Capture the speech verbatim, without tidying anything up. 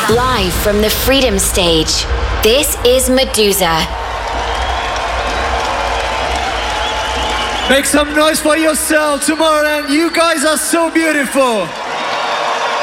Live from the Freedom Stage, this is Meduza. Make some noise for yourself, Tomorrowland. You guys are so beautiful.